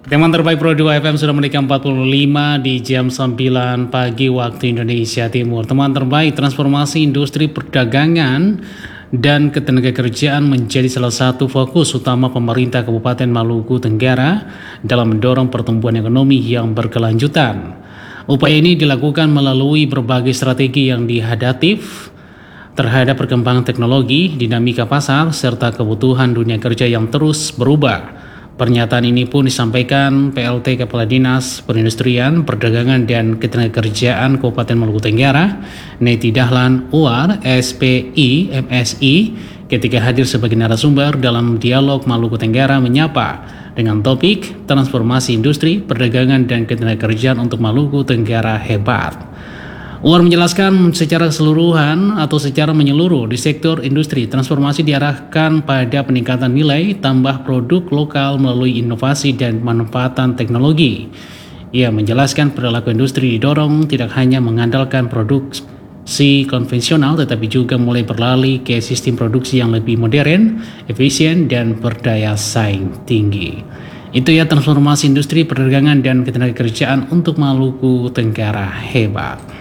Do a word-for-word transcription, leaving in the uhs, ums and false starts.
Teman terbaik Pro dua F M sudah meningkat empat puluh lima di jam sembilan pagi waktu Indonesia Timur. Teman terbaik, transformasi industri perdagangan dan ketenagakerjaan menjadi salah satu fokus utama pemerintah Kabupaten Maluku Tenggara dalam mendorong pertumbuhan ekonomi yang berkelanjutan. Upaya ini dilakukan melalui berbagai strategi yang dihadatif terhadap perkembangan teknologi, dinamika pasar, serta kebutuhan dunia kerja yang terus berubah. Pernyataan ini pun disampaikan P L T Kepala Dinas Perindustrian, Perdagangan dan Ketenagakerjaan Kabupaten Maluku Tenggara, Neti Dahlan U R, S P I, M S I, ketika hadir sebagai narasumber dalam dialog Maluku Tenggara menyapa dengan topik transformasi industri, perdagangan dan ketenagakerjaan untuk Maluku Tenggara hebat. U R menjelaskan secara keseluruhan atau secara menyeluruh di sektor industri, transformasi diarahkan pada peningkatan nilai tambah produk lokal melalui inovasi dan pemanfaatan teknologi. Ia menjelaskan perilaku industri didorong tidak hanya mengandalkan produksi konvensional tetapi juga mulai beralih ke sistem produksi yang lebih modern, efisien, dan berdaya saing tinggi. Itu ya transformasi industri, perdagangan, dan ketenagakerjaan untuk Maluku Tenggara hebat.